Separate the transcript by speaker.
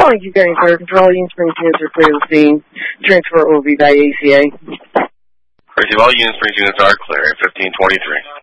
Speaker 1: Calling you getting fire control. Union Springs units are clear to the scene. Transfer will be by ACA.
Speaker 2: Crazy, all Union Springs units are clear at 1523.